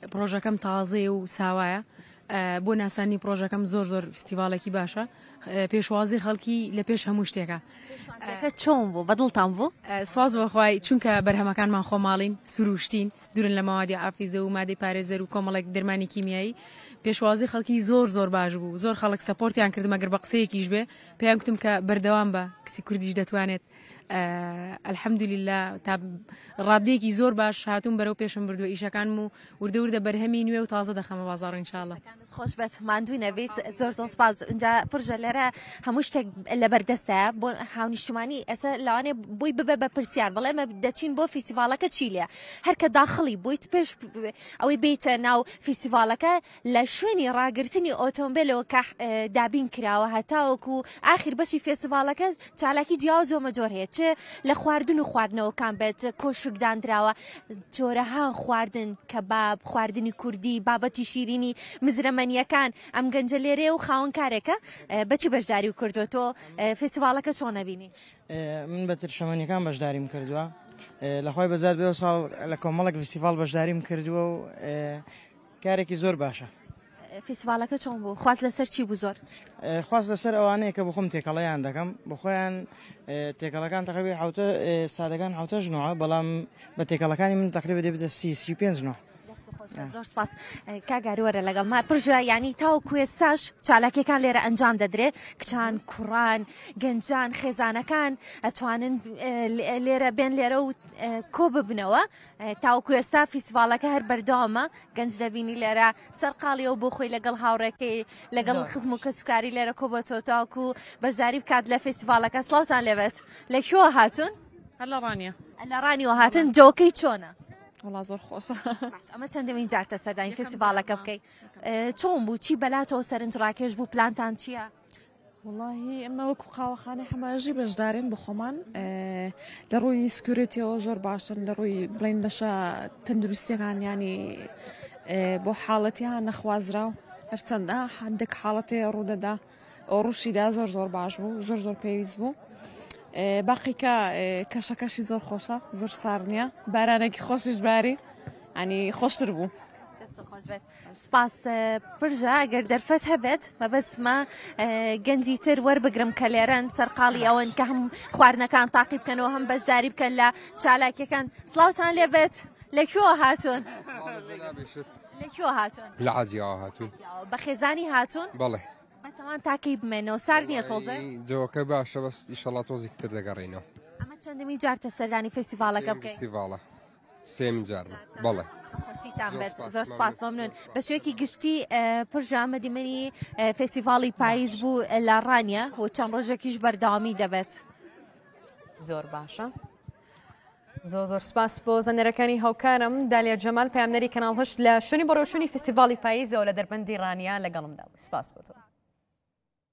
پرۆژەکەم تازێ و ساوایە بۆ ناسانی پرۆژەکەم زۆر فستیڤالێکی باشە پێشوازی خەڵکی لە پێش هەموو شتێکە چۆن بوو بەدڵتان بوو سواز بەخوای چونکە بەرهەمەکانمان خۆماڵین سروشتین دوورن لە ماوادی عافیزە و مادەی پارێزەر و کۆمەڵێک دەرمانی کیمیایی پێشوازی خەڵکی زۆر باش بوو زۆر خەڵک سەپۆرتیان کرد مەگەر بە قسەیەکیش بێ پێیان گوتم کە بەردەوام بە کچی کوردیش دەتوانێت الحەمدولله تا ڕادەیەکی زۆر باش هاتوون بەرەو پێشم بردووە ئیشەکانم و وردە بەرهەمی نوێ و تازە دەخەمە بازاڕ ئینشاءالله خۆش بێت ماندووی نەبێت زۆر سپاس اینجا پڕژە لێرە هەموو شتێک لە بەردەستە بۆ هاونیشتمانی ئەسە لەوانێ بووی ببێ بە پرسیار بڵێ ئێمە دەچین بۆ فیسیڤالەکە چی لێ هەرکە داخڵی بوویت پێش ئەوەی بێتە ناو فیسیڤالەکە لە شوێنی ڕاگررتنی ئۆتۆمبیلەوە کە دابین کراوە هەتاوەکو ئاخر بەشی فێسیڤالەکە چالاکی جیاوە زۆمە جۆر هەیە چ لە خواردن و خواردنەوەکان بێت کۆشکدانراوە جۆرەها خواردن کەباب خواردنی کوردی بابەتی شیرینی مزرەمەنیەکان ئەم گەنجە لێرێ و خاوەنکارێکە بەچی بەشداری و کردو تۆ فستیڤالەکە چۆن نەبینی من بە ترشەمەنیەکان بەشداریم کردووە لەخوای بەزات بێ ساڵ لە کۆمەڵک فستیڤال بەشداریم کردووە و کارێکی زۆر باشە فستیڤالەکە چۆن بوو خواست لەسەر چی بوو زۆر خواست لەسەر ئەوانەیە کە بخۆم تێکەڵەیان دەکەم بۆ خۆیان تێکەڵەکان تقریبا حوتە سادەکان حوتە ژنەوە بەڵام بە تێکەڵەکانی من تقریبا دەبێتە 35 نۆ زۆر سپاس کاگاری وەرە لەگەڵ ما پرژە ینی تاو کوێستاش چالاکیەکان لێرە ئەنجام دەدرێ کچان کوڕان گەنجان خێزانەکان ئەتوانن لێرە بێن لێرە و کۆ ببنەوە تاو کوێستا فیسیڤالەکە هەر بەردەوامە گەنج دەبینی لێرە سەرقاڵیەوە بۆ خۆی لەگەڵ هاوڕێکەی لەگەڵ خزم و کەسوکاری لێرە کۆ بە تۆتاوکو و بەشداری بکات لە فیسیڤالەکە سڵاوتان لێبێت لەکوێوە هاتون لە ڕانیەوە هاتن جۆکەی چۆنە وڵا زۆر خۆشە ئەمە چەندەمین جارتە سەردانی فستیڤالەکە بکەیت چۆن بوو چی بەلاتەوە سەرنجڕاکێش بوو پلانتان چییە؟ وڵاهی ئەمە وەکو قاوەخانەی هەماژی بەشدارین بە خۆمان لە ڕووی سکیورتیەوە زۆر باشن لە ڕووی بڵین بەشە تەندروستیەکان ینی بۆ حاڵەتیان نەخوازرا و هەرچەندە هەندێک حاڵەتەیە ڕوودەدا ئەو ڕوشیدا زۆر باش بوو زۆر پێویست بوو باقیکە کەشەکەشی زۆر خۆشە زۆر سارنیە بارانێکی خۆشیش باری ئەنی خۆشتر بوو سپاس پرژە ئەگەر دەرفەت هەبێت مەبەستمە گەنجی تر وەربگرم کە لێرەن سەرقاڵی ئەوەن کە هەم خواردنەکان تاقی بکەنەوە هەم بەشداری بکەن لە چالاکیەکان سڵاوتان لێبێت لەکوێوە هاتوون لەکوێوە هاتوون لە عەجیەوە هاتوون بە خێزانی هاتوون بەڵێ بەتەمان تاکەی بمێنەوە سار نییە تۆزە جۆکە باشە بەس ئیشەڵا تۆزی تر دەگەڕێنەوە ئەمە چەندەمی جارتە سەردانی فستیڤالەکە بکەیت فستیڤالە سێمین جارە بەڵێ خۆشیتان بێت زۆر سپاس مەمنون بە شوێکی گشتی پرژە مەدیمەنی فستیڤاڵی پاییز بوو لە ڕانیە و چەند ڕۆژێکیش بەردەوامی دەبێت زۆر باشە زۆر سپاس بۆ زەنەرەکانی هاوکارم دالیا جەمال پەیامنەری کەناڵ هەشت لە شوێنی بەڕێوەچوونی فستیڤاڵی پاییزەوە لە دەربەندی ڕانیا لەگەڵمدا سپاس بۆ تۆ